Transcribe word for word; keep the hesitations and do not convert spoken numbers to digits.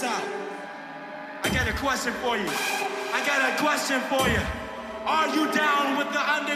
this out. I got a question for you. I got a question for you. Are you down with the under?